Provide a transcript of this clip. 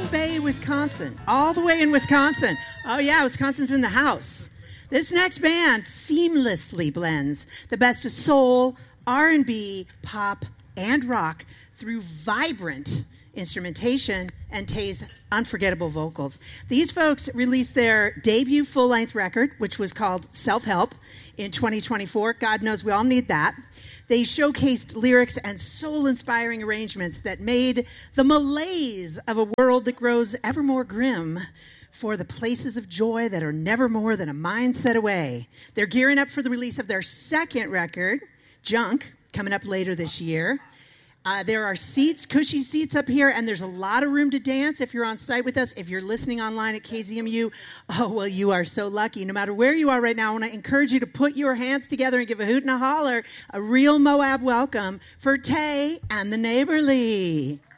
Bay, Wisconsin. All the way in Wisconsin. Oh, yeah, Wisconsin's in the house. This next band seamlessly blends the best of soul, R&B, pop, and rock through vibrant instrumentation and Tay's unforgettable vocals. These folks released their debut full-length record, which was called Self-Help, in 2024. God knows we all need that. They showcased lyrics and soul-inspiring arrangements that made the malaise of a world that grows ever more grim for the places of joy that are never more than a mindset away. They're gearing up for the release of their second record, Junk, coming up later this year. There are seats, cushy seats up here, and there's a lot of room to dance if you're on site with us. If you're listening online at KZMU, oh, well, you are so lucky. No matter where you are right now, I want to encourage you to put your hands together and give a hoot and a holler, a real Moab welcome for Tay and the Neighborly.